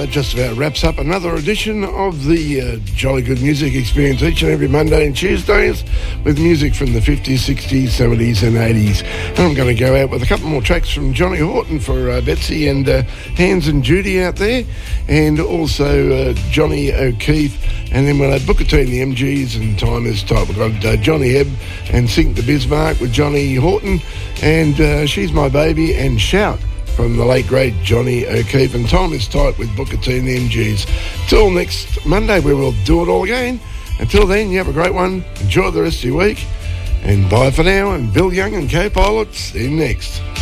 that just about wraps up another edition of the Jolly Good Music Experience each and every Monday and Tuesdays with music from the 50s, 60s, 70s and 80s. And I'm going to go out with a couple more tracks from Johnny Horton for Betsy and Hans and Judy out there, and also Johnny O'Keefe. And then we'll have Booker T and the MGs, and time is tight. We've got Johnny Hebb and Sink the Bismarck with Johnny Horton, and She's My Baby and Shout from the late great Johnny O'Keefe. And time is tight with Booker T and the MGs. Till next Monday, we will do it all again. Until then, you have a great one. Enjoy the rest of your week. And bye for now. And Bill Young and Co-Pilots, see you next.